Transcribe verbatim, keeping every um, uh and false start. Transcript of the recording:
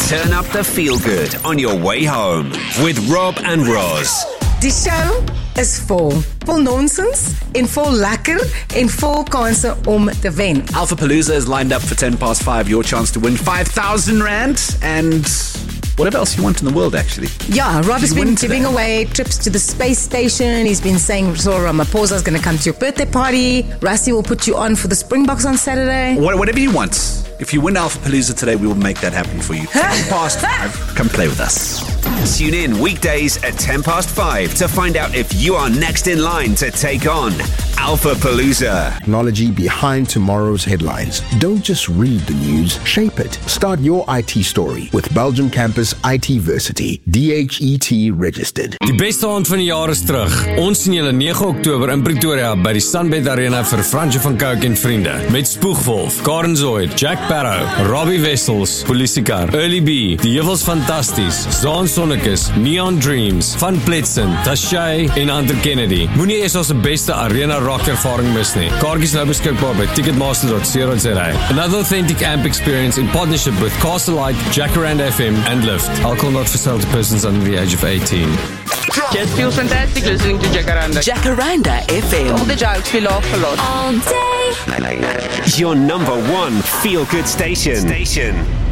Turn up the feel-good on your way home with Rob and Roz. Die show is vol. Vol nonsens en vol lekker en vol kanse om te wen. Alphapalooza is lined up for ten past five, your chance to win five thousand rand and whatever else you want in the world, actually. Yeah, Rob has You been win giving today. away trips to the space station. He's been saying Zora Ramaphosa is going to come to your birthday party. Rassie will put you on for the Springboks on Saturday. What, whatever you want. If you win Alphapalooza today, we will make that happen for you. ten past five, come play with us. Tune in weekdays at ten past five to find out if you are next in line to take on Alphapalooza. Technology behind tomorrow's headlines. Don't just read the news, shape it. Start your I T story with Belgium Campus I T Versity, D H E T registered. Die beste aand van die jaar is terug. Ons sien julle nege Oktober in Pretoria by die Sunbed Arena vir Fransje van Cooke en vriende. Met Spoegwolf, Karen Zoid, Jack Barrow, Robbie Wessels, Polisiekar, Early B, Die Heuvels Fantasties, Zaan Sonnekes, Neon Dreams, Van Pletsen, Tashay en Hunter Kennedy. Moenie eers ons beste arena rock ervaring mis nie. Kaartjies nou beskikbaar by ticketmaster dot co dot za. Another authentic amp experience in partnership with Castlelight, Jacaranda F M and Lyft. Alcohol not for sale to persons under the age of eighteen. Just feels fantastic listening to Jacaranda. Jacaranda F M. All the jokes we laugh a lot. All day. Your number one feel-good station. Station.